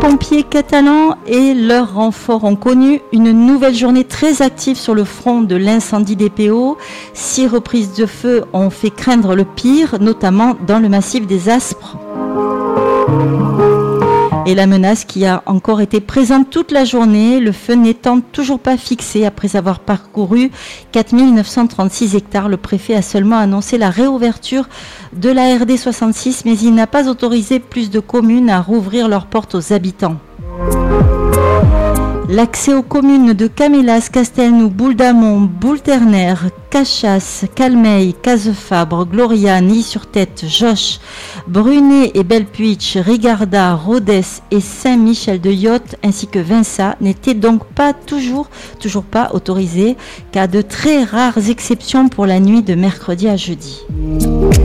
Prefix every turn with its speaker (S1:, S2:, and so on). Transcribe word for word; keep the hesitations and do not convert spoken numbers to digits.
S1: pompiers catalans et leurs renforts ont connu une nouvelle journée très active sur le front de l'incendie des P O. Six reprises de feu ont fait craindre le pire, notamment dans le massif des Aspres. Et la menace qui a encore été présente toute la journée, le feu n'étant toujours pas fixé après avoir parcouru quatre mille neuf cent trente-six hectares. Le préfet a seulement annoncé la réouverture de la R D soixante-six, mais il n'a pas autorisé plus de communes à rouvrir leurs portes aux habitants. L'accès aux communes de Camélas, Castelnou, Boule-d'Amont, Boule-Ternaire, Cachas, Calmeil, Cazefabre, Gloria, Nilly-sur-Tête, Joche, Brunet et Belpuich, Rigarda, Rodez et Saint-Michel-de-Yotte ainsi que Vinça n'étaient donc pas toujours, toujours pas autorisés qu'à de très rares exceptions pour la nuit de mercredi à jeudi.